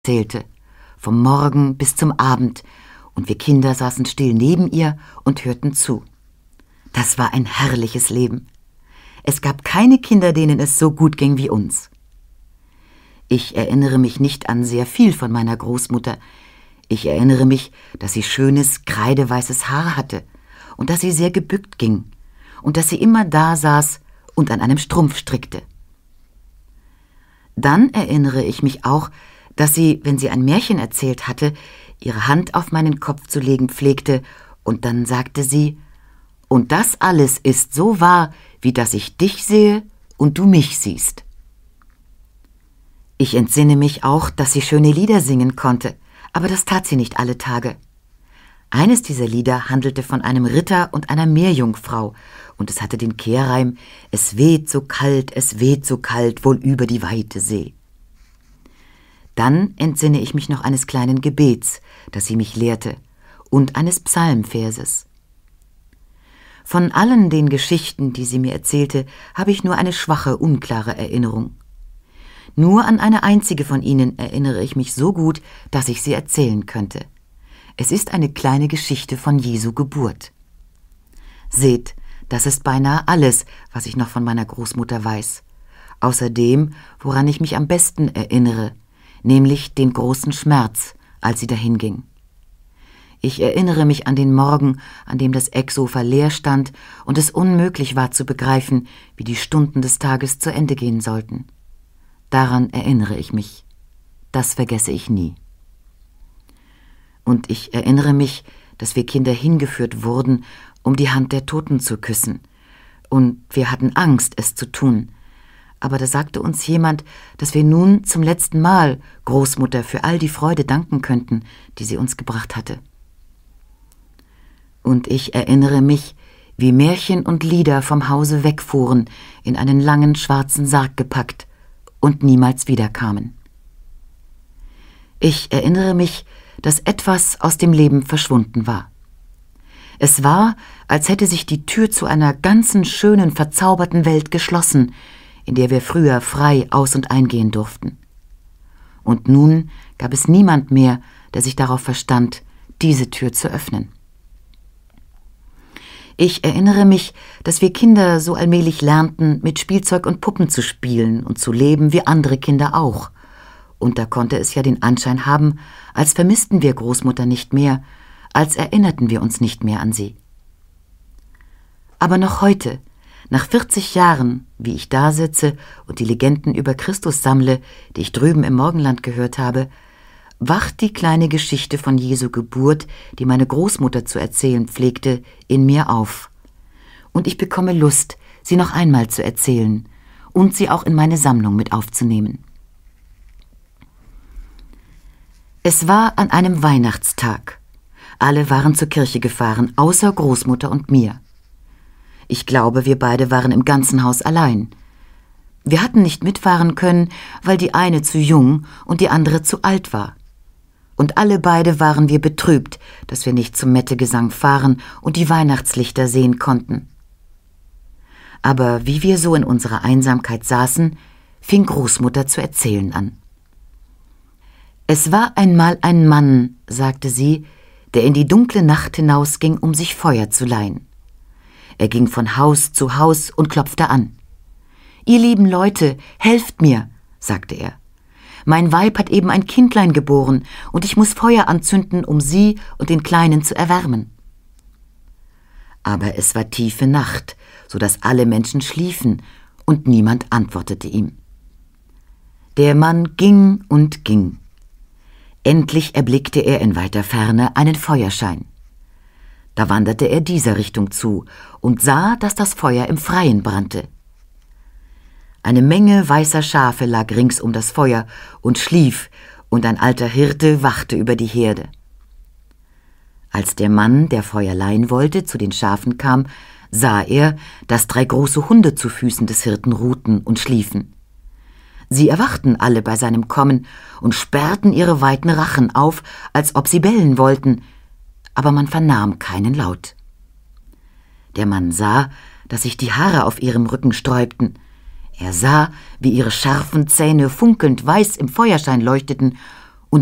erzählte, vom Morgen bis zum Abend, und wir Kinder saßen still neben ihr und hörten zu. Das war ein herrliches Leben. Es gab keine Kinder, denen es so gut ging wie uns. Ich erinnere mich nicht an sehr viel von meiner Großmutter. Ich erinnere mich, dass sie schönes, kreideweißes Haar hatte und dass sie sehr gebückt ging und dass sie immer da saß und an einem Strumpf strickte. Dann erinnere ich mich auch, dass sie, wenn sie ein Märchen erzählt hatte, ihre Hand auf meinen Kopf zu legen pflegte, und dann sagte sie: »Und das alles ist so wahr, wie dass ich dich sehe und du mich siehst.« Ich entsinne mich auch, dass sie schöne Lieder singen konnte, aber das tat sie nicht alle Tage. Eines dieser Lieder handelte von einem Ritter und einer Meerjungfrau, und es hatte den Kehrreim: »Es weht so kalt, wohl über die weite See.« Dann entsinne ich mich noch eines kleinen Gebets, das sie mich lehrte, und eines Psalmverses. Von allen den Geschichten, die sie mir erzählte, habe ich nur eine schwache, unklare Erinnerung. Nur an eine einzige von ihnen erinnere ich mich so gut, dass ich sie erzählen könnte. Es ist eine kleine Geschichte von Jesu Geburt. Seht, das ist beinahe alles, was ich noch von meiner Großmutter weiß. Außer dem, woran ich mich am besten erinnere, nämlich den großen Schmerz, als sie dahinging. Ich erinnere mich an den Morgen, an dem das Ecksofa leer stand und es unmöglich war zu begreifen, wie die Stunden des Tages zu Ende gehen sollten. Daran erinnere ich mich. Das vergesse ich nie. Und ich erinnere mich, dass wir Kinder hingeführt wurden, um die Hand der Toten zu küssen. Und wir hatten Angst, es zu tun. Aber da sagte uns jemand, dass wir nun zum letzten Mal Großmutter für all die Freude danken könnten, die sie uns gebracht hatte. Und ich erinnere mich, wie Märchen und Lieder vom Hause wegfuhren, in einen langen schwarzen Sarg gepackt und niemals wiederkamen. Ich erinnere mich, dass etwas aus dem Leben verschwunden war. Es war, als hätte sich die Tür zu einer ganzen schönen, verzauberten Welt geschlossen, in der wir früher frei aus- und eingehen durften. Und nun gab es niemand mehr, der sich darauf verstand, diese Tür zu öffnen. Ich erinnere mich, dass wir Kinder so allmählich lernten, mit Spielzeug und Puppen zu spielen und zu leben wie andere Kinder auch. Und da konnte es ja den Anschein haben, als vermissten wir Großmutter nicht mehr, als erinnerten wir uns nicht mehr an sie. Aber noch heute, nach 40 Jahren, wie ich da sitze und die Legenden über Christus sammle, die ich drüben im Morgenland gehört habe, wacht die kleine Geschichte von Jesu Geburt, die meine Großmutter zu erzählen pflegte, in mir auf. Und ich bekomme Lust, sie noch einmal zu erzählen und sie auch in meine Sammlung mit aufzunehmen. Es war an einem Weihnachtstag. Alle waren zur Kirche gefahren, außer Großmutter und mir. Ich glaube, wir beide waren im ganzen Haus allein. Wir hatten nicht mitfahren können, weil die eine zu jung und die andere zu alt war. Und alle beide waren wir betrübt, dass wir nicht zum Mettegesang fahren und die Weihnachtslichter sehen konnten. Aber wie wir so in unserer Einsamkeit saßen, fing Großmutter zu erzählen an. Es war einmal ein Mann, sagte sie, der in die dunkle Nacht hinausging, um sich Feuer zu leihen. Er ging von Haus zu Haus und klopfte an. »Ihr lieben Leute, helft mir«, sagte er. »Mein Weib hat eben ein Kindlein geboren, und ich muss Feuer anzünden, um sie und den Kleinen zu erwärmen.« Aber es war tiefe Nacht, so dass alle Menschen schliefen, und niemand antwortete ihm. Der Mann ging und ging. Endlich erblickte er in weiter Ferne einen Feuerschein. Da wanderte er dieser Richtung zu und sah, dass das Feuer im Freien brannte. Eine Menge weißer Schafe lag rings um das Feuer und schlief, und ein alter Hirte wachte über die Herde. Als der Mann, der Feuer leihen wollte, zu den Schafen kam, sah er, dass 3 große Hunde zu Füßen des Hirten ruhten und schliefen. Sie erwachten alle bei seinem Kommen und sperrten ihre weiten Rachen auf, als ob sie bellen wollten, aber man vernahm keinen Laut. Der Mann sah, dass sich die Haare auf ihrem Rücken sträubten. Er sah, wie ihre scharfen Zähne funkelnd weiß im Feuerschein leuchteten